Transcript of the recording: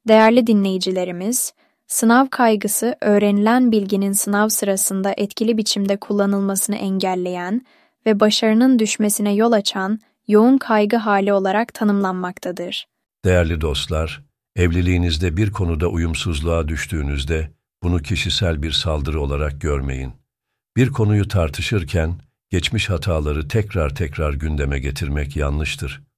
Değerli dinleyicilerimiz, sınav kaygısı öğrenilen bilginin sınav sırasında etkili biçimde kullanılmasını engelleyen ve başarının düşmesine yol açan yoğun kaygı hali olarak tanımlanmaktadır. Değerli dostlar, evliliğinizde bir konuda uyumsuzluğa düştüğünüzde bunu kişisel bir saldırı olarak görmeyin. Bir konuyu tartışırken geçmiş hataları tekrar gündeme getirmek yanlıştır.